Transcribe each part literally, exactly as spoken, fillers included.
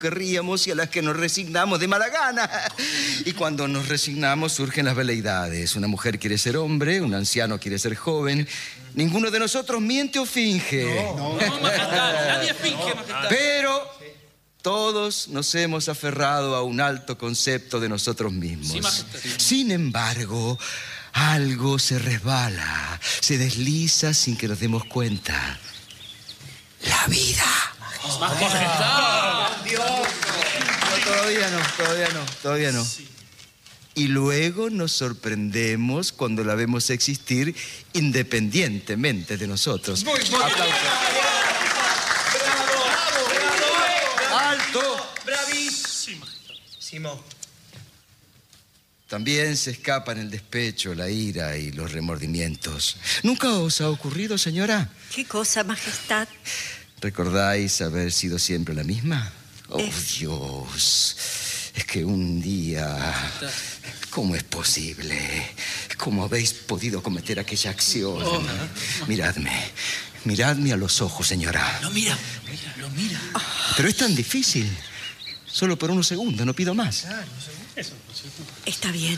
querríamos y a las que nos resignamos de mala gana. Y cuando nos resignamos surgen las veleidades. Una mujer quiere ser hombre, un anciano quiere ser joven. Ninguno de nosotros miente o finge. No, no, no, majestad, nadie finge, majestad. Pero todos nos hemos aferrado a un alto concepto de nosotros mismos. Sí, majestad. Sin embargo, algo se resbala, se desliza sin que nos demos cuenta. La vida. Oh, majestad. Dios. No, todavía no, todavía no, todavía no. Sí. Y luego nos sorprendemos cuando la vemos existir independientemente de nosotros. Muy, muy Aplausos. ¡Bravo! ¡Bravo! ¡Bravo! ¡Alto! ¡Bravísimo! También se escapan el despecho, la ira y los remordimientos. ¿Nunca os ha ocurrido, señora? ¿Qué cosa, majestad? ¿Recordáis haber sido siempre la misma? Oh, eh. Dios. Es que un día... ¿Cómo es posible? ¿Cómo habéis podido cometer aquella acción? Oh. Miradme. Miradme a los ojos, señora. Lo mira, mira, lo mira. Pero es tan difícil. Solo por unos segundos, no pido más. Eso. Está bien.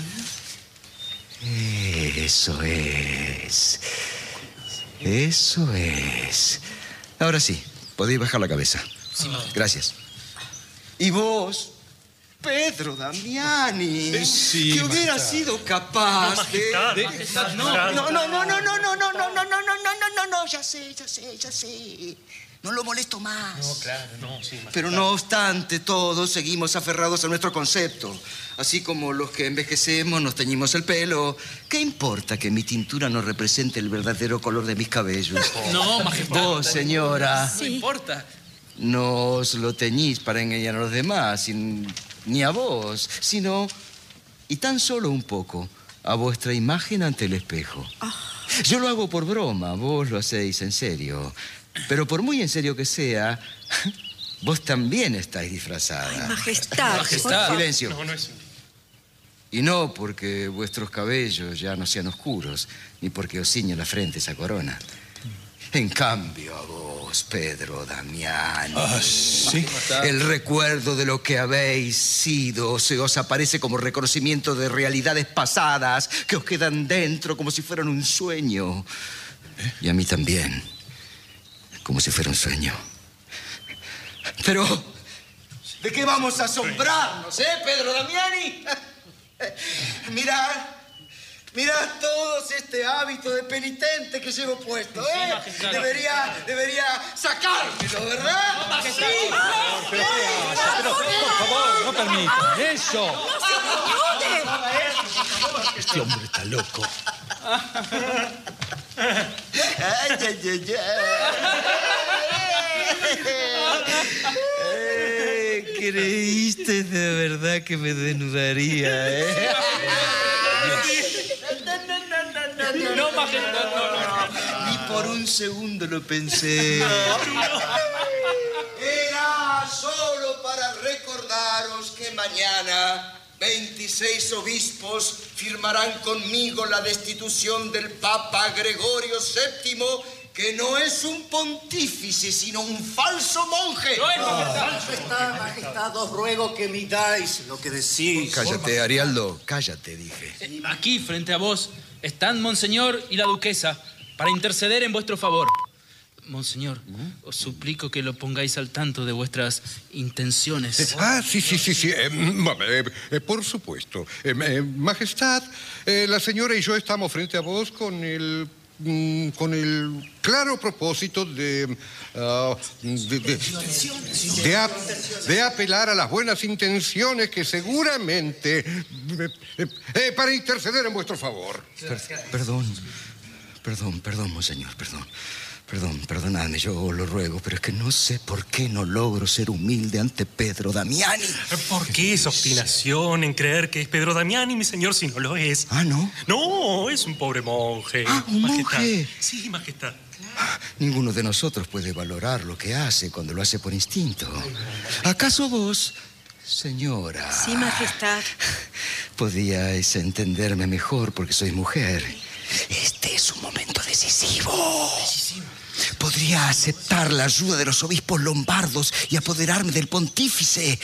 Eso es. Eso es. Ahora sí, podéis bajar la cabeza. Sí, gracias. Y vos, Pedro Damiani, sí, que hubiera majestad. sido capaz no, majestad, de... majestad, no, no, no, no, no, no, no, no, no, no, no, no, no, no, no, ya sé, ya sé, ya sé. No lo molesto más. No, claro, no, sí, majestad. Pero no obstante, todos seguimos aferrados a nuestro concepto. Así como los que envejecemos nos teñimos el pelo. ¿Qué importa que mi tintura no represente el verdadero color de mis cabellos? No, majestad. Vos, señora, No importa. no os lo teñís para engañar a los demás, sin- ni a vos, sino, y tan solo un poco, a vuestra imagen ante el espejo. Yo lo hago por broma, vos lo hacéis en serio. Pero por muy en serio que sea, vos también estáis disfrazada. Ay, majestad. Majestad. Silencio. No, no es un... Y no porque vuestros cabellos ya no sean oscuros, ni porque os ciñe la frente esa corona. En cambio, a vos, Pedro Damiani, Ah, sí. el recuerdo de lo que habéis sido se os aparece como reconocimiento de realidades pasadas que os quedan dentro como si fueran un sueño. Y a mí también, como si fuera un sueño. Pero, ¿de qué vamos a asombrarnos, eh, Pedro Damiani? Mirad, mirad todos este hábito de penitente que llevo puesto, ¿eh? Sí, majestad. Debería, debería sacármelo, ¿verdad? No, majestad. Sí. Pero, pero, por favor, no permitan eso. ¡No se ayude! Este hombre está loco. Ay, ay, ay, ay. Eh, creíste de verdad que me desnudaría, ¿eh? No, majestad, no, no. Ni por un segundo lo pensé. Era solo para recordaros que mañana veintiséis obispos firmarán conmigo la destitución del Papa Gregorio séptimo, que no es un pontífice, sino un falso monje. No es majestad. Majestad, majestad, os ruego que midáis lo que decís. Cállate, Arialdo, cállate, dije. Eh, Aquí, frente a vos, están Monseñor y la Duquesa para interceder en vuestro favor. Monseñor, os suplico que lo pongáis al tanto de vuestras intenciones. Ah, sí, sí, sí, sí. Eh, eh, eh, por supuesto. Eh, eh, majestad, eh, la señora y yo estamos frente a vos con el... mm, con el claro propósito de, ah, de, de, de ap- de apelar a las buenas intenciones que seguramente... eh, eh, eh, para interceder en vuestro favor. Per- perdón, perdón, perdón, monseñor, perdón. Perdón, perdonadme, yo lo ruego, pero es que no sé por qué no logro ser humilde ante Pedro Damiani. ¿Por qué esa obstinación en creer que es Pedro Damiani, mi señor, si no lo es? Ah, ¿no? No, es un pobre monje. Ah, un Majestad. monje. Sí, majestad. Ninguno de nosotros puede valorar lo que hace cuando lo hace por instinto. ¿Acaso vos, señora? Sí, majestad. Podíais entenderme mejor porque soy mujer. Este es un momento decisivo. Decisivo. Podría aceptar la ayuda de los obispos lombardos y apoderarme del pontífice